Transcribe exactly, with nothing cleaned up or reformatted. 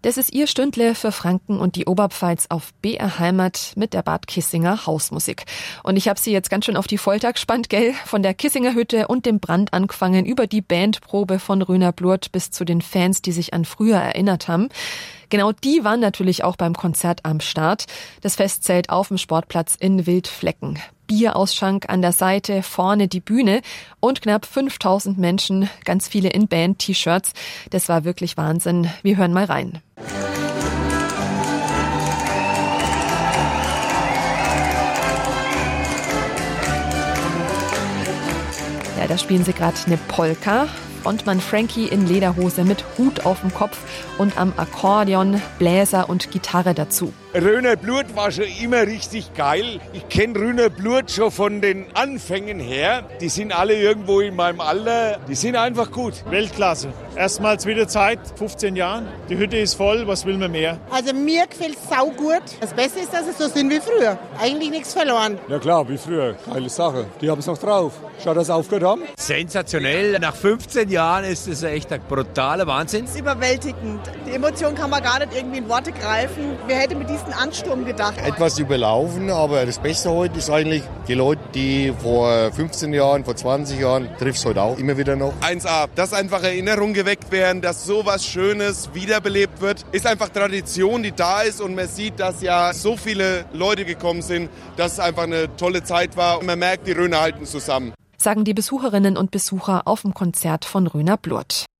Das ist Ihr Stündle für Franken und die Oberpfalz auf B R Heimat mit der Bad Kissinger Hausmusik. Und ich habe Sie jetzt ganz schön auf die Folter gespannt, gell? Von der Kissinger Hütte und dem Brand angefangen, über die Bandprobe von Röner Blurt bis zu den Fans, die sich an früher erinnert haben. Genau die waren natürlich auch beim Konzert am Start. Das Festzelt auf dem Sportplatz in Wildflecken. Bierausschank an der Seite, vorne die Bühne und knapp fünftausend Menschen, ganz viele in Band-T-Shirts. Das war wirklich Wahnsinn. Wir hören mal rein. Ja, da spielen sie gerade eine Polka. Frontmann Frankie in Lederhose mit Hut auf dem Kopf und am Akkordeon, Bläser und Gitarre dazu. Röner Blurt war schon immer richtig geil. Ich kenne Röner Blurt schon von den Anfängen her. Die sind alle irgendwo in meinem Alter. Die sind einfach gut. Weltklasse. Erstmals wieder Zeit, fünfzehn Jahren. Die Hütte ist voll, was will man mehr? Also mir gefällt es saugut. Das Beste ist, dass es so sind wie früher. Eigentlich nichts verloren. Ja klar, wie früher. Geile Sache. Die haben es noch drauf. Schau, dass sie aufgehört haben. Sensationell. Nach fünfzehn Jahren ist es echt ein brutaler Wahnsinn. Es ist überwältigend. Die Emotion kann man gar nicht irgendwie in Worte greifen. Wer hätte mit diesem Ansturm gedacht? Etwas überlaufen, aber das Beste heute ist eigentlich, die Leute, die vor fünfzehn Jahren, vor zwanzig Jahren, trifft es heute auch immer wieder noch. eins A, dass einfach Erinnerungen geweckt werden, dass sowas Schönes wiederbelebt wird, ist einfach Tradition, die da ist und man sieht, dass ja so viele Leute gekommen sind, dass es einfach eine tolle Zeit war und man merkt, die Röner halten zusammen. Sagen die Besucherinnen und Besucher auf dem Konzert von Röner Blurt.